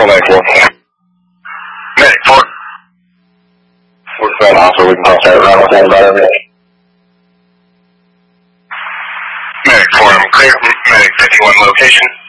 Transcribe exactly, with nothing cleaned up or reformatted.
Control nine four. Medic four. What's that officer? We can cross that around with about everything. Medic four, I'm clear. Medic fifty-one location.